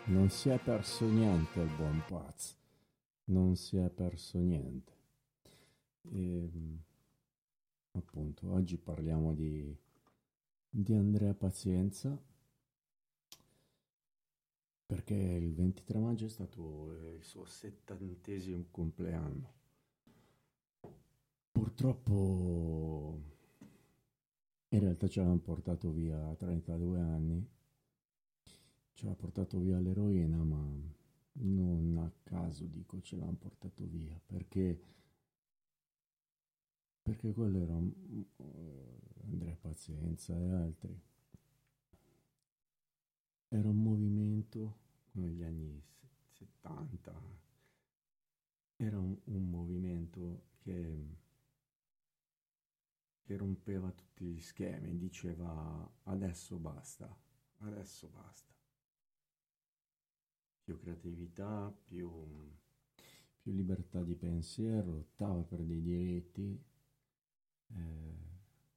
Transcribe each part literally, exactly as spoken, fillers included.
Non si è perso niente il buon Paz, non si è perso niente. E appunto, oggi parliamo di, di Andrea Pazienza perché il ventitré maggio è stato eh, il suo settantesimo compleanno. Purtroppo in realtà ce l'hanno portato via a trentadue anni, ce l'ha portato via l'eroina, ma non a caso dico ce l'hanno portato via, perché Perché quello era un- eh, Andrea Pazienza e altri. Era un movimento negli anni se- settanta, era un, un movimento che, che rompeva tutti gli schemi, diceva adesso basta, adesso basta. Più creatività, più, più libertà di pensiero, lottava per dei diritti eh,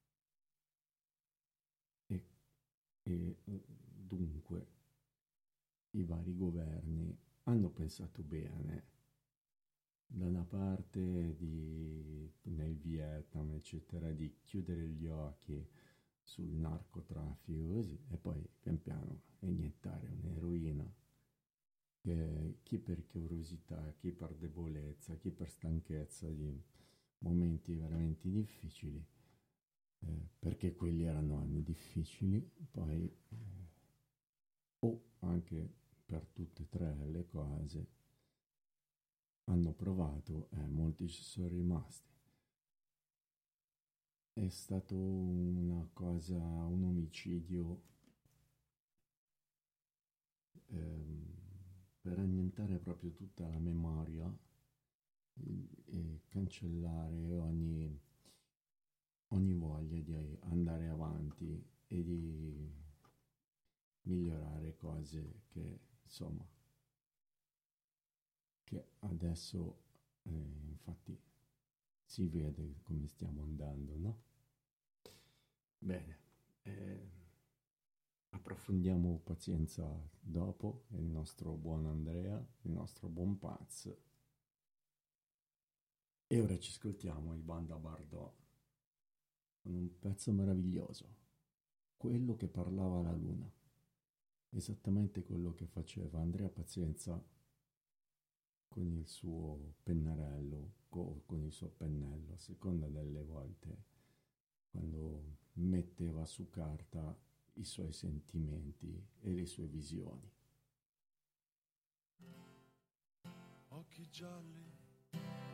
e, e eh, dunque i vari governi hanno pensato bene da una parte di, nel Vietnam, eccetera, di chiudere gli occhi sul narcotraffico così, e poi pian piano iniettare un'eroina che chi per curiosità, chi per debolezza, chi per stanchezza di momenti veramente difficili, eh, perché quelli erano anni difficili, poi eh, o anche per tutte e tre le cose hanno provato e molti ci sono rimasti. È stato una cosa, un omicidio ehm, per annientare proprio tutta la memoria e, e cancellare ogni, ogni voglia di andare avanti e di migliorare cose che, insomma, che adesso eh, infatti si vede come stiamo andando, no? Bene, eh, approfondiamo pazienza dopo, il nostro buon Andrea, il nostro buon Paz. E ora ci ascoltiamo il Banda Bardò con un pezzo meraviglioso, quello che parlava la luna, esattamente quello che faceva Andrea Pazienza con il suo pennarello o con il suo pennello, a seconda delle volte, quando metteva su carta i suoi sentimenti e le sue visioni. Occhi gialli